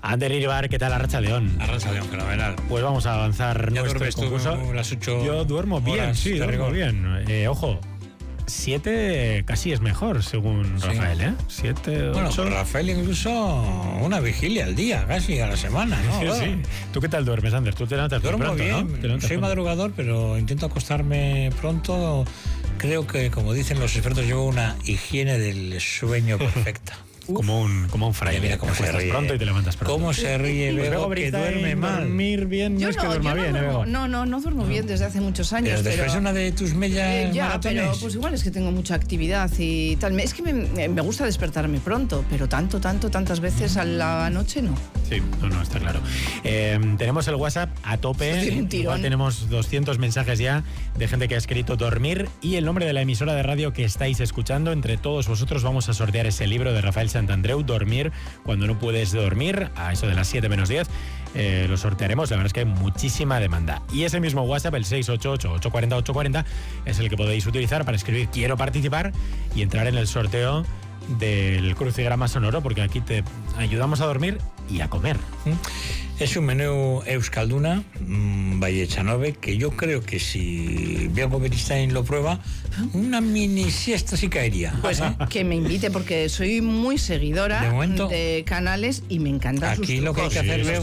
Ander Iribar, ¿qué tal? Arratsaldeon. Arratsaldeon, fenomenal. Pues vamos a avanzar ¿Ya nuestro concurso. tú las 8 Yo duermo bien, horas sí, de duermo rigor? bien. Ojo, 7 casi es mejor, según Sí. Rafael, ¿eh? 7, 8... Bueno, pues Rafael incluso una vigilia al día, casi a la semana, ¿no? Sí, Bueno, sí. ¿Tú qué tal duermes, Ander? Tú te levantas muy duermo pronto, bien, ¿no? Te levantas soy pronto. madrugador, pero intento acostarme pronto. Creo que, como dicen los expertos, llevo una higiene del sueño perfecta. Como un fraile. Mira cómo te se acuestas ríe. pronto y te levantas pronto. ¿Cómo se ríe Pues Bego, Bego que Beristain, duerme mal? Dormir bien no es que duerma bien, ¿eh, Bego? No duermo bien desde hace muchos años. Pero después de una de tus medias ya, maratones. pero pues igual es que tengo mucha actividad y tal. Es que me gusta despertarme pronto, pero tantas veces a la noche no. Sí, no, está claro. Tenemos el WhatsApp a tope. Tiene un tirón. Igual tenemos 200 mensajes ya de gente que ha escrito dormir y el nombre de la emisora de radio que estáis escuchando. Entre todos vosotros vamos a sortear ese libro de Rafael Santandreu, Dormir cuando no puedes dormir, a eso de las 7 menos 10. Lo sortearemos, la verdad es que hay muchísima demanda. Y ese mismo WhatsApp, el 688-840-840, es el que podéis utilizar para escribir quiero participar y entrar en el sorteo del crucigrama sonoro, porque aquí te ayudamos a dormir y a comer. Es un menú euskalduna, vallechanove, que yo creo que si Bego Beristain lo prueba, una mini siesta sí caería. Pues que me invite porque soy muy seguidora De momento, de canales y me encantan sus aquí lo que hay trucos. que hacer, Sí, Bego,